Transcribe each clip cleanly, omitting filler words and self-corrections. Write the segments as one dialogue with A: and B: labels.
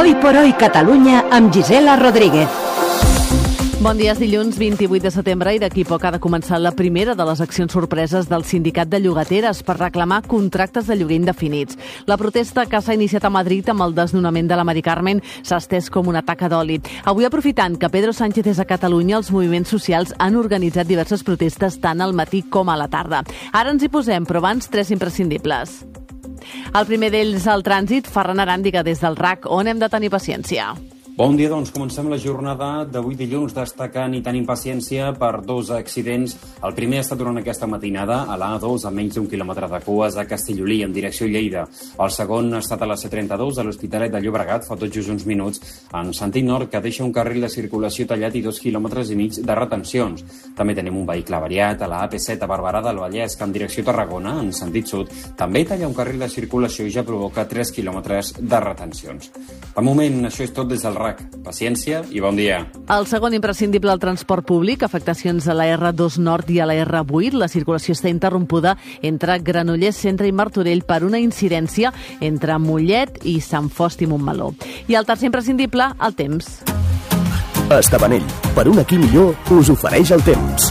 A: Hoy por hoy Catalunya amb Gisela Rodríguez.
B: Bon dia, és dilluns 28 de setembre i d'aquí poc ha de començar la primera de les accions sorpreses del Sindicat de Llogateres per reclamar contractes de lloguer indefinits. La protesta que s'ha iniciat a Madrid amb el desnonament de la Mari Carmen s'ha estès com una taca d'oli. Avui, aprofitant que Pedro Sánchez és a Catalunya, els moviments socials han organitzat diverses protestes tant al matí com a la tarda. Ara ens hi posem, però abans tres imprescindibles. El primer d'ells, el trànsit. Ferran Aràndiga, des del RAC, on hem de tenir paciència?
C: Bon dia, doncs comencem la jornada d'avui dilluns destacant i tenint paciència per dos accidents. El primer ha estat durant aquesta matinada a l'A2 a menys d'1 quilòmetre de cues a Castellolí en direcció Lleida. El segon ha estat a la C32 a l'Hospitalet de Llobregat fa tot just uns minuts en sentit nord que deixa un carril de circulació tallat i 2,5 quilòmetres de retencions. També tenim un vehicle avariat a la AP7 a Barberà del Vallès que en direcció Tarragona en sentit sud també talla un carril de circulació i ja provoca 3 quilòmetres de retencions. De moment, això és tot des del RAC. Paciència i bon dia.
B: El segon imprescindible, el transport públic, afectacions a la R2 Nord i a la R8. La circulació està interrompuda entre Granollers Centre i Martorell per una incidència entre Mollet i Sant Fost i Montmeló. I el tercer imprescindible, el temps.
D: Estabanell, per un aquí millor, us ofereix el temps.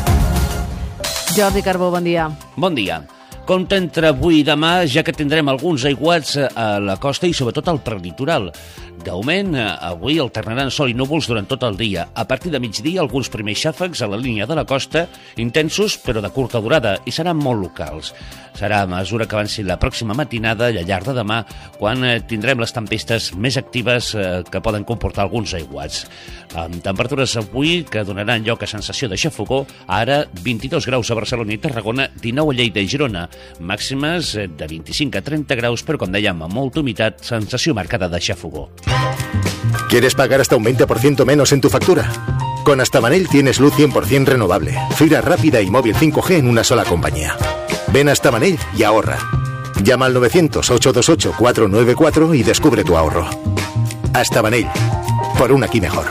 B: Jordi Carbó, bon dia.
E: Bon dia. Compte entre avui i demà, ja que tindrem alguns aiguats a la costa i sobretot al prelitoral. D'augment, avui alternaran sol i núvols durant tot el dia. A partir de migdia, alguns primers xàfecs a la línia de la costa, intensos però de curta durada, i seran molt locals. Serà a mesura que avanci la pròxima matinada i al llarg de demà, quan tindrem les tempestes més actives que poden comportar alguns aiguats. Amb temperatures avui que donaran lloc a sensació de xafogó, ara 22 graus a Barcelona i Tarragona, 19 a Lleida i Girona, màximes de 25 a 30 graus, però com dèiem, amb molta humitat, sensació marcada de xafogó.
D: ¿Quieres pagar hasta un 20% menos en tu factura? Con Astabanell tienes luz 100% renovable, fibra rápida y móvil 5G en una sola compañía. Ven a Astabanell y ahorra. Llama al 900-828-494 y descubre tu ahorro. Astabanell, por un aquí mejor.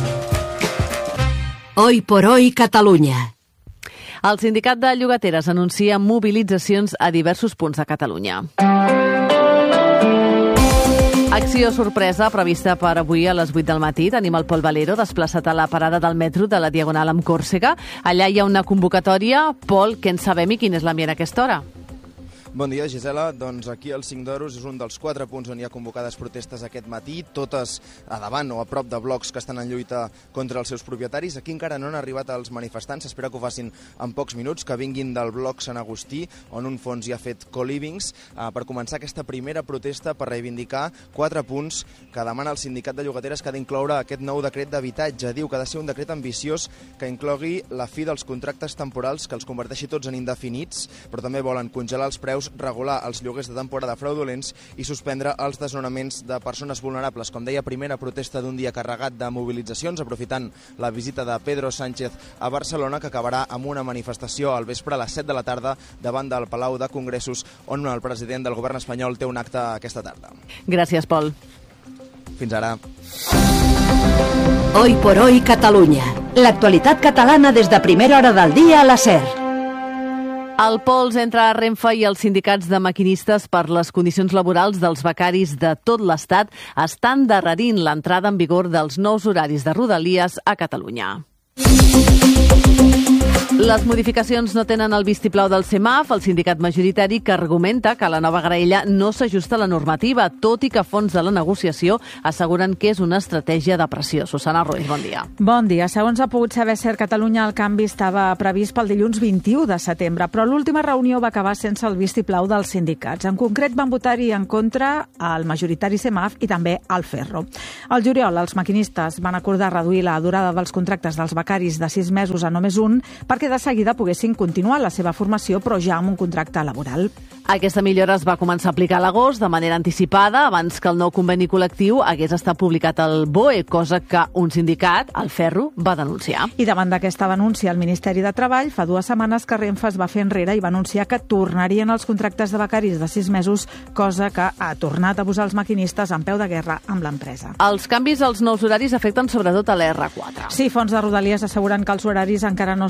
A: Hoy por hoy Catalunya.
B: El Sindicat de Llogateres anuncia mobilitzacions a diversos punts de Catalunya. Acció sorpresa prevista per avui a les 8 del matí. Tenim el Pol Valero desplaçat a la parada del metro de la Diagonal amb Còrsega. Allà hi ha una convocatòria. Pol, què en sabem i quin és l'ambient a aquesta hora?
F: Bon dia, Gisela. Doncs aquí el 5 d'Oros és un dels 4 punts on hi ha convocades protestes aquest matí, totes a davant o a prop de blocs que estan en lluita contra els seus propietaris. Aquí encara no han arribat els manifestants, s'espera que ho facin en pocs minuts, que vinguin del bloc Sant Agustí, on un fons ja ha fet co-livings, per començar aquesta primera protesta per reivindicar 4 punts que demana el Sindicat de Llogateres que ha d'incloure aquest nou decret d'habitatge. Diu que ha de ser un decret ambiciós que inclogui la fi dels contractes temporals, que els converteixi tots en indefinits, però també volen congelar els preus, regular els lloguers de temporada fraudulents i suspendre els desnonaments de persones vulnerables. Com deia, primera protesta d'un dia carregat de mobilitzacions, aprofitant la visita de Pedro Sánchez a Barcelona, que acabarà amb una manifestació al vespre a les 7 de la tarda davant del Palau de Congressos, on el president del govern espanyol té un acte aquesta tarda.
B: Gràcies, Pol.
F: Fins ara.
A: Hoy por hoy Catalunya. L'actualitat catalana des de primera hora del dia a la SER.
B: El pols entre Renfe i els sindicats de maquinistes per les condicions laborals dels becaris de tot l'Estat estan endarrerint l'entrada en vigor dels nous horaris de Rodalies a Catalunya. Les modificacions no tenen el vistiplau del CEMAF, el sindicat majoritari, que argumenta que la nova graella no s'ajusta a la normativa, tot i que a fons de la negociació asseguren que és una estratègia de pressió. Susana Ruiz, bon dia.
G: Bon dia. Segons ha pogut saber SER Catalunya, el canvi estava previst pel dilluns 21 de setembre, però l'última reunió va acabar sense el vistiplau dels sindicats. En concret, van votar-hi en contra el majoritari CEMAF i també el Ferro. Al juliol, els maquinistes van acordar reduir la durada dels contractes dels becaris de 6 mesos a només un, perquè de seguida poguessin continuar la seva formació, però ja amb un contracte laboral.
B: Aquesta millora es va començar a aplicar a l'agost de manera anticipada, abans que el nou conveni col·lectiu hagués estat publicat al BOE, cosa que un sindicat, el Ferro, va denunciar.
G: I davant d'aquesta denúncia, el Ministeri de Treball fa 2 setmanes que Renfe es va fer enrere i va anunciar que tornarien els contractes de becaris de 6 mesos, cosa que ha tornat a posar els maquinistes en peu de guerra amb l'empresa.
B: Els canvis als nous horaris afecten sobretot a la R4.
G: Sí, fons de Rodalies asseguren que els horaris encara no estan tancats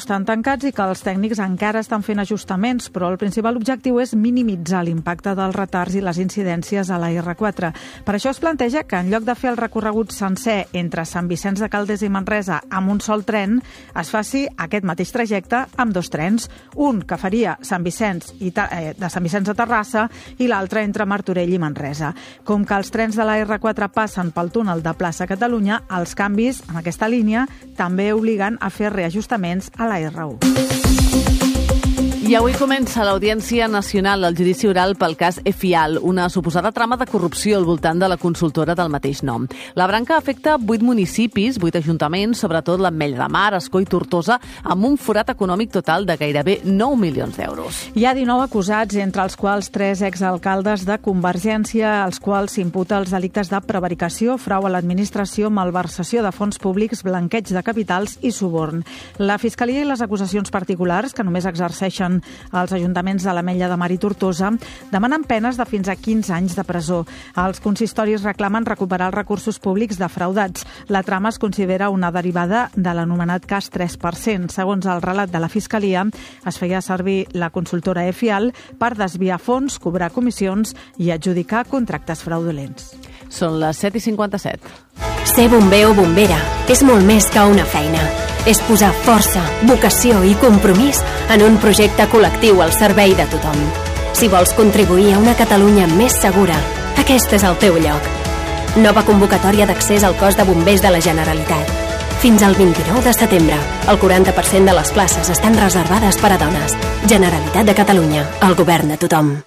G: tancats i que els tècnics encara estan fent ajustaments, però el principal objectiu és minimitzar l'impacte dels retards i les incidències a la R4. Per això es planteja que en lloc de fer el recorregut sencer entre Sant Vicenç de Calders i Manresa amb un sol tren, es faci aquest mateix trajecte amb 2 trens, un que faria de Sant Vicenç de Terrassa i l'altre entre Martorell i Manresa. Com que els trens de la R4 passen pel túnel de Plaça Catalunya, els canvis en aquesta línia també obliguen a fer reajustaments a la R1.
B: I avui comença l'Audiència Nacional, el judici oral pel cas EFIAL, una suposada trama de corrupció al voltant de la consultora del mateix nom. La branca afecta 8 municipis, 8 ajuntaments, sobretot l'Ametlla de Mar, Ascó i Tortosa, amb un forat econòmic total de gairebé 9 milions d'euros.
G: Hi ha 19 acusats, entre els quals 3 exalcaldes de Convergència, als quals s'imputa els delictes de prevaricació, frau a l'administració, malversació de fons públics, blanqueig de capitals i suborn. La Fiscalia i les acusacions particulars, que només exerceixen els ajuntaments de l'Ametlla de Mar i Tortosa, demanen penes de fins a 15 anys de presó. Els consistoris reclamen recuperar els recursos públics defraudats. La trama es considera una derivada de l'anomenat cas 3%. Segons el relat de la Fiscalia, es feia servir la consultora EFIAL per desviar fons, cobrar comissions i adjudicar contractes fraudulents.
B: Són les 7:57.
H: Ser bomber o bombera és molt més que una feina. És posar força, vocació i compromís en un projecte col·lectiu al servei de tothom. Si vols contribuir a una Catalunya més segura, aquest és el teu lloc. Nova convocatòria d'accés al cos de bombers de la Generalitat. Fins al 29 de setembre, el 40% de les places estan reservades per a dones. Generalitat de Catalunya, el govern de tothom.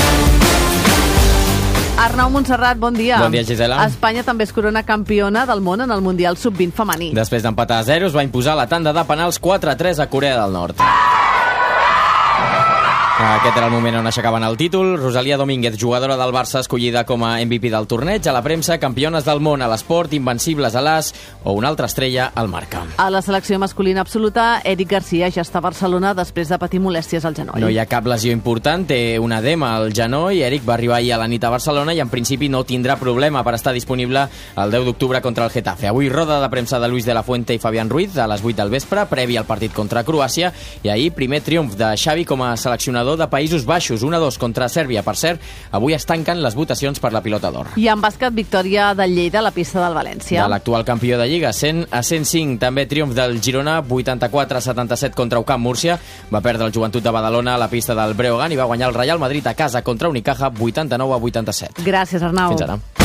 B: Arnau Montserrat, bon dia.
I: Bon dia, Gisela.
B: Espanya també és corona campiona del món en el Mundial Sub-20 femení.
I: Després d'empatar a 0, es va imposar la tanda de penals 4-3 a Corea del Nord. Aquest era el moment on aixecaven el títol. Rosalía Domínguez, jugadora del Barça, escollida com a MVP del torneig. A la premsa, campiones del món a l'esport, invencibles a l'as o una altra estrella al Marca.
B: A la selecció masculina absoluta, Eric Garcia ja està a Barcelona després de patir molèsties al genoll.
I: No hi ha cap lesió important, té un edema al genoll. Eric va arribar ahir a la nit a Barcelona i en principi no tindrà problema per estar disponible el 10 d'octubre contra el Getafe. Avui roda de premsa de Luis de la Fuente i Fabián Ruiz a les 8 del vespre, previ al partit contra Croàcia, i ahir primer triomf de Xavi com a seleccionador de Països Baixos, 1-2 contra Sèrbia. Per cert, avui es tanquen les votacions per la pilota d'or.
B: I en bàsquet, victòria del Lleida a la pista del València.
I: De l'actual campió de Lliga, 100-105. També triomf del Girona, 84-77 contra UCAM Múrcia. Va perdre el Joventut de Badalona a la pista del Breogán i va guanyar el Real Madrid a casa contra Unicaja, 89-87.
B: Gràcies, Arnau.
I: Fins ara.